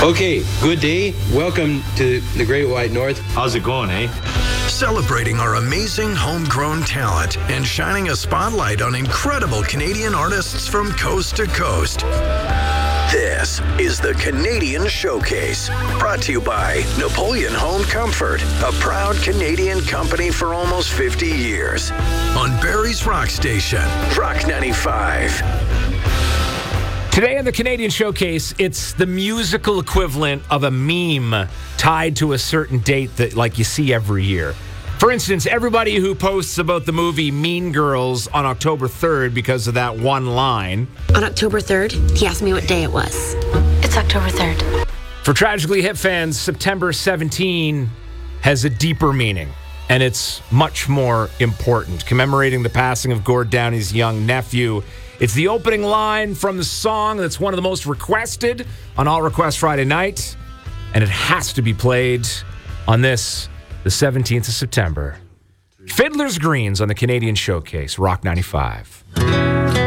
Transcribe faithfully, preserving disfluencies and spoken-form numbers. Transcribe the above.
Okay, good day. Welcome to the Great White North. How's it going, eh? Celebrating our amazing homegrown talent and shining a spotlight on incredible Canadian artists from coast to coast. This is the Canadian Showcase, brought to you by Napoleon Home Comfort, a proud Canadian company for almost fifty years. On Barrie's Rock Station, Rock ninety-five. Today on the Canadian Showcase, it's the musical equivalent of a meme tied to a certain date that, like, you see every year. For instance, everybody who posts about the movie Mean Girls on October third because of that one line. On October third, he asked me what day it was. It's October third. For Tragically Hip fans, September seventeenth has a deeper meaning, and it's much more important, commemorating the passing of Gord Downie's young nephew. It's the opening line from the song that's one of the most requested on All Request Friday night, and it has to be played on this, the seventeenth of September. Fiddler's Greens on the Canadian Showcase, Rock ninety-five.